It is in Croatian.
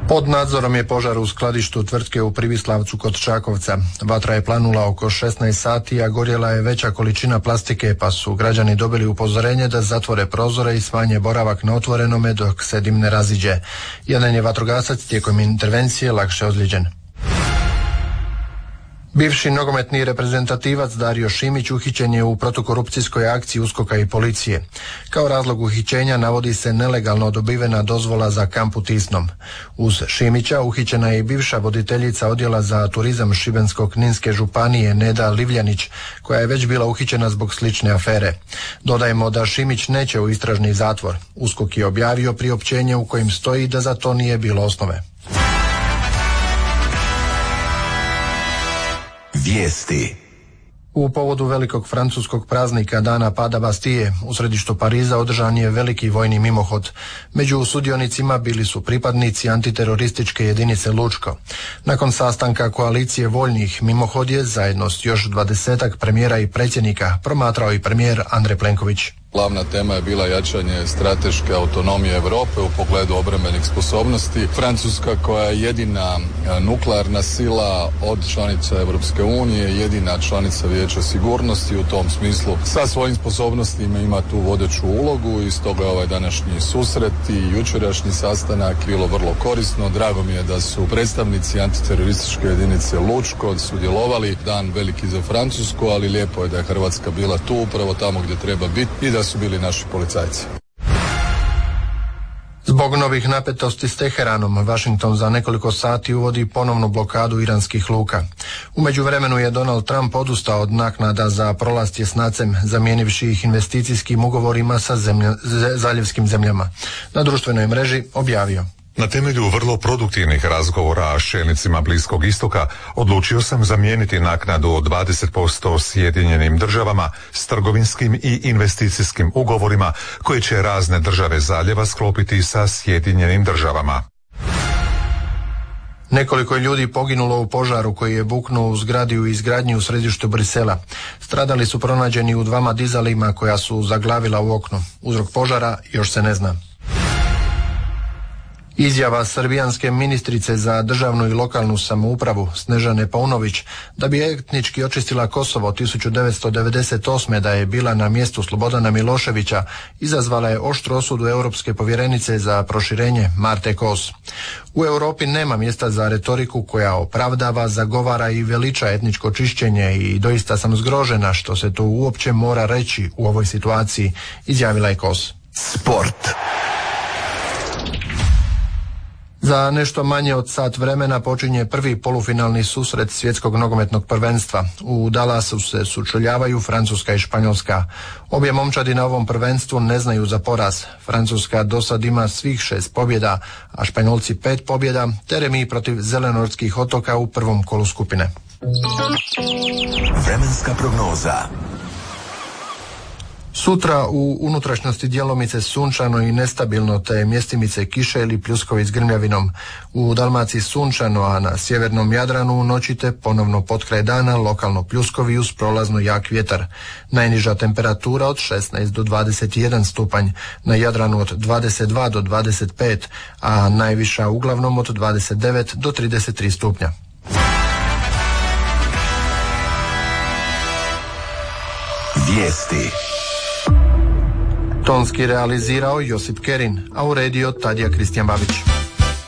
Pod nadzorom je požar u skladištu tvrtke u Privislavcu kod Čakovca. Vatra je planula oko 16 sati, a gorjela je veća količina plastike, pa su građani dobili upozorenje da zatvore prozore i smanje boravak na otvorenome dok se dim ne raziđe. Jedan je vatrogasac tijekom intervencije lakše ozlijeđen. Bivši nogometni reprezentativac Dario Šimić uhićen je u protukorupcijskoj akciji USKOK-a i policije. Kao razlog uhićenja navodi se nelegalno dobivena dozvola za kamp u Tisnom. Uz Šimića uhićena je i bivša voditeljica odjela za turizam Šibensko-kninske županije Neda Livljanić, koja je već bila uhićena zbog slične afere. Dodajemo da Šimić neće u istražni zatvor. USKOK je objavio priopćenje u kojem stoji da za to nije bilo osnove. Vijesti. U povodu velikog francuskog praznika Dana pada Bastije u središtu Pariza održan je veliki vojni mimohod. Među sudionicima bili su pripadnici antiterorističke jedinice Lučko. Nakon sastanka koalicije voljnih, mimohod je zajedno s još 20-ak premijera i predsjednika promatrao i premijer Andrej Plenković. Glavna tema je bila jačanje strateške autonomije Europe u pogledu obrambenih sposobnosti. Francuska, koja je jedina nuklearna sila od članica Europske unije, jedina članica Vijeća sigurnosti, u tom smislu sa svojim sposobnostima ima tu vodeću ulogu i stoga ovaj današnji susret i jučerašnji sastanak bilo vrlo korisno. Drago mi je da su predstavnici antiterorističke jedinice Lučko sudjelovali. Dan veliki za Francusku, ali lijepo je da je Hrvatska bila tu upravo tamo gdje treba biti i da su bili naši policajci. Zbog novih napetosti s Teheranom, Washington za nekoliko sati uvodi ponovnu blokadu iranskih luka. U međuvremenu je Donald Trump odustao od naknada za prolaz tjesnacem, zamijenivši ih investicijskim ugovorima sa zaljevskim zemljama. Na društvenoj mreži objavio: Na temelju vrlo produktivnih razgovora s čelnicima Bliskog istoka odlučio sam zamijeniti naknadu od 20% Sjedinjenim državama s trgovinskim i investicijskim ugovorima koje će razne države zaljeva sklopiti sa Sjedinjenim državama. Nekoliko ljudi poginulo u požaru koji je buknuo u zgradi u izgradnji u središtu Brisela. Stradali su pronađeni u 2 dizalima koja su zaglavila u oknu. Uzrok požara još se ne zna. Izjava srbijanske ministrice za državnu i lokalnu samoupravu Snežane Paunović da bi etnički očistila Kosovo 1998. da je bila na mjestu Slobodana Miloševića izazvala je oštru osudu europske povjerenice za proširenje Marte Kos. U Europi nema mjesta za retoriku koja opravdava, zagovara i veliča etničko čišćenje i doista sam zgrožena što se to uopće mora reći u ovoj situaciji, izjavila je Kos. Sport. Za nešto manje od sat vremena počinje prvi polufinalni susret svjetskog nogometnog prvenstva. U Dallasu se sučeljavaju Francuska i Španjolska. Obje momčadi na ovom prvenstvu ne znaju za poraz. Francuska do sad ima svih 6 pobjeda, a Španjolci 5 pobjeda, te remi protiv Zelenortskih otoka u prvom kolu skupine. Vremenska prognoza. Sutra u unutrašnjosti djelomice sunčano i nestabilno, te mjestimice kiše ili pljuskovi s grmljavinom. U Dalmaciji sunčano, a na sjevernom Jadranu u noći te ponovno potkraj dana lokalno pljuskovi uz prolazno jak vjetar. Najniža temperatura od 16 do 21 stupanj, na Jadranu od 22 do 25, a najviša uglavnom od 29 do 33 stupnja. Vijesti. Tonski realizirao Josip Kerin, a uredio Tadija Kristijan Babić.